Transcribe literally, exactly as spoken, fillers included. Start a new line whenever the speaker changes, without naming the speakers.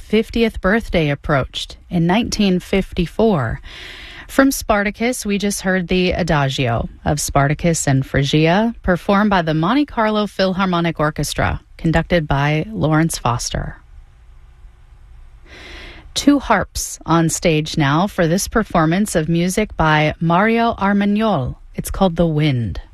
fiftieth birthday approached in nineteen fifty-four. From Spartacus, we just heard the Adagio of Spartacus and Phrygia, performed by the Monte Carlo Philharmonic Orchestra, conducted by Lawrence Foster. Two harps on stage now for this performance of music by Mario Armagnol. It's called The Wind.